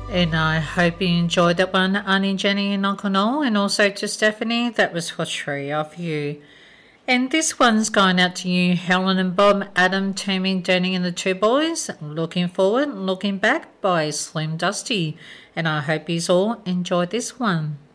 And I hope you enjoyed that one, Auntie Jenny and Uncle Noel, and also to Stephanie. That was for three of you. And this one's going out to you, Helen and Bob, Adam, Tammy, Danny, and the two boys. Looking Forward, Looking Back by Slim Dusty. And I hope you all enjoyed this one.